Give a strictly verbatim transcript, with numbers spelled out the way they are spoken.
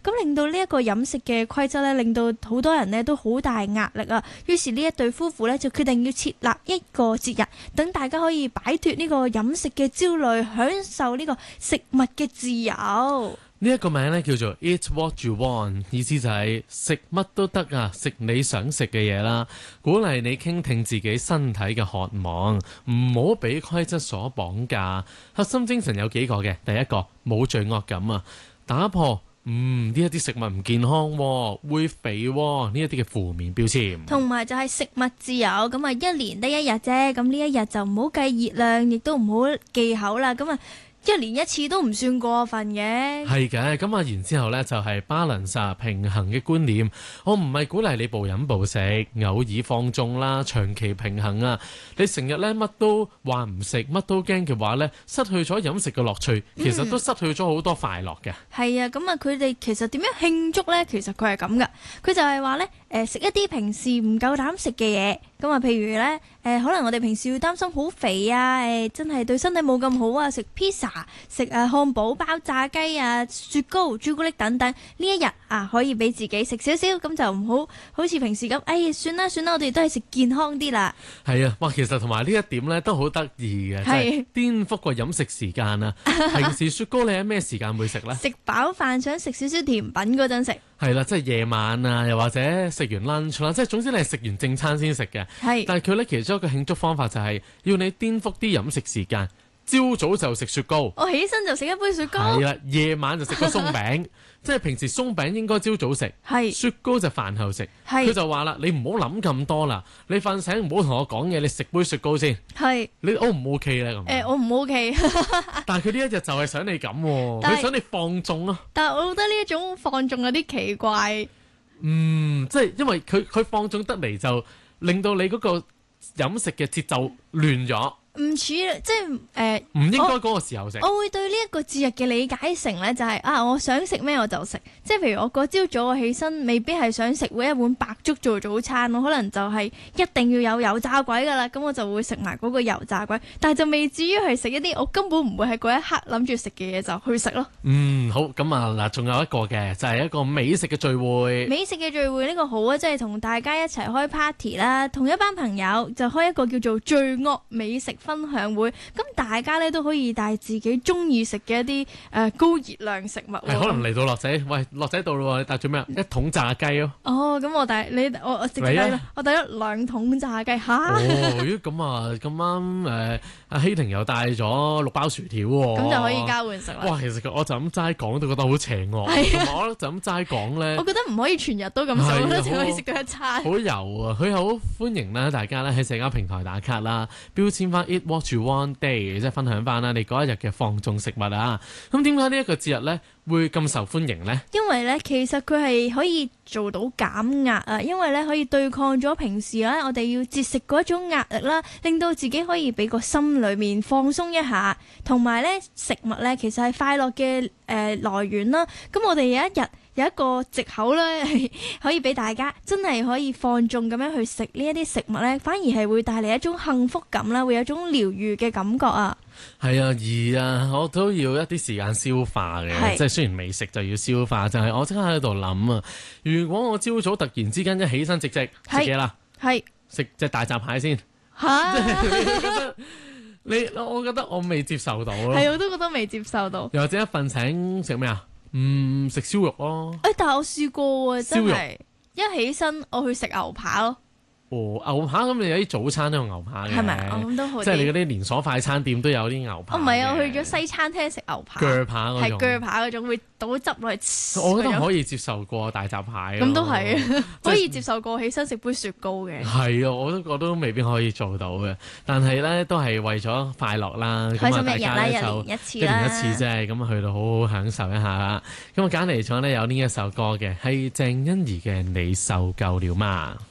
咁令到呢一個飲食嘅規則咧，令到好多人咧都好大壓力啊。於是呢一對夫婦咧就決定要設立一個節日，等大家可以擺脫呢個飲食嘅焦慮，享受呢個食物嘅自由。 呢一個名咧叫做 Eat What You Want， 意思就係食乜都得啊，食你想食嘅嘢啦，鼓勵你傾聽自己身體嘅渴望，唔好俾規則所綁架。核心精神有幾個嘅，第一個冇罪惡感啊，打破嗯呢一啲食物唔健康喎，會肥喎呢一啲嘅負面標籤， 同埋就係食物自由，咁啊一年得一日啫，咁呢一日就唔好計熱量，亦都唔好忌口啦，咁啊一年一次都唔算過分嘅。 係嘅，咁啊然之後呢，就係 balance 平衡嘅觀念，我唔係鼓勵你暴飲暴食，偶爾放縱啦，長期平衡啊。你成日呢乜都話唔食，乜都驚嘅話呢，失去咗飲食嘅樂趣，其實都失去咗好多快樂嘅。 係、嗯、啊，咁啊佢哋其實點樣慶祝呢？其實佢係咁噶，佢就係話呢，誒、呃、食一啲平時唔夠膽食嘅嘢，咁啊譬如呢，誒、呃、可能我哋平時要擔心好肥啊，誒、呃、真係對身體冇咁好啊，食 pizza。食啊漢堡包、炸雞啊、雪糕、朱古力等等，呢一日啊可以俾自己食少少，咁就唔好好似平時咁，哎算啦算啦，我哋都係食健康啲啦。 係啊，哇，其實同埋呢一點咧都好得意嘅，即係顛覆個飲食時間啊！平時雪糕你喺咩時間會食咧？ 食飽飯想食少少甜品嗰陣食。係啦，即係夜晚啊，又或者食完 lunch 啦，即係總之你係食完正餐先食嘅。係，但係佢咧其中一個慶祝方法就係要你顛覆啲飲食時間。朝早就食雪糕， 我起身就食一杯雪糕。係啦，夜晚就食個鬆餅，即係平時鬆餅應該朝早食，係雪糕就飯後食。佢就話啦，你唔好諗咁多啦，你瞓醒唔好同我講嘢，你食杯雪糕先。係，你 O 唔 OK 咧咁？ 誒，我唔 OK。 但係佢呢一日就係想你咁，佢想你放縱咯。 但係我覺得呢一種放縱有啲奇怪。 嗯，即係因為佢佢放縱得嚟，就令到你嗰個飲食嘅節奏亂咗。唔似即係誒，唔、呃、應該嗰個時候食。我會對呢一個節日嘅理解成咧，就係、是、啊，我想食咩我就食。即係譬如我嗰朝早我起身，未必係想食一碗白粥做早餐，我可能就係一定要有油炸鬼噶啦。咁我就會食埋嗰個油炸鬼，但係就未至於係食一啲我根本唔會喺嗰一刻諗住食嘅嘢就去食咯。嗯，好，咁啊嗱，仲有一個嘅就係、是、一個美食嘅聚會。美食嘅聚會呢個好啊，即係同大家一齊開 party 啦，同一班朋友就開一個叫做罪惡美食分享會，咁大家咧都可以帶自己中意食嘅一啲誒、呃、高熱量食物。係可能嚟到樂仔，喂，樂仔到咯，你帶咗咩？一桶炸雞咯。哦，咁我帶你我我食雞啦，我帶咗兩桶炸雞吓。哦，咦，咁啊咁啱誒，阿希婷又帶咗六包薯條喎。咁就可以交換食啦。哇，其實我就咁齋講都覺得好邪惡，同埋我就咁齋講咧。我覺得唔可以全日都咁食，我覺得只可以食到一餐。好油啊！佢好歡迎咧，大家咧喺社交平台打卡啦，標籤翻 Eat What You Want Day， 即係分享翻啦，你嗰一日嘅放縱食物啊。咁點解呢一個節日咧會咁受歡迎呢？因為咧，其實佢係可以做到減壓啊，因為咧可以對抗咗平時咧我哋要節食嗰一種壓力啦，令到自己可以俾個心裏面放鬆一下。同埋咧，食物咧其實係快樂嘅誒來源啦。咁我哋有一日有一個藉口咧，可以俾大家真係可以放縱咁樣去食呢一啲食物咧，反而係會帶嚟一種幸福感啦，會有一種療癒嘅感覺啊。係啊，而啊，我都要一啲時間消化嘅，即係雖然未食就要消化，就係、是、我即刻喺度諗啊，如果我朝早突然之間一起身直直食嘢啦，係食隻大閘蟹先，嚇，即係你覺得你，我覺得我未接受到咯，係我都覺得未接受到，又或者一瞓醒食咩啊？嗯，食燒肉咯，誒、欸，但係我試過啊，真係一起身我去食牛扒咯。哦，牛扒咁你有啲早餐都有牛扒嘅，係咪？咁都好，即係你嗰啲連鎖快餐店都有啲牛扒。哦，唔係啊，我去咗西餐廳食牛扒，鋸扒嗰種，係鋸扒嗰種會倒汁落去。我覺得可以接受過大閘蟹。咁都係，可以接受過起身食杯雪糕嘅。係啊，我都覺得未必可以做到嘅，但係咧都係為咗快樂啦。開心一日啦，一年一次啦，一年一次啫，咁去到好好享受一下啦。咁我揀嚟咗咧有呢一首歌嘅，係鄭欣宜嘅《你受夠了嗎》。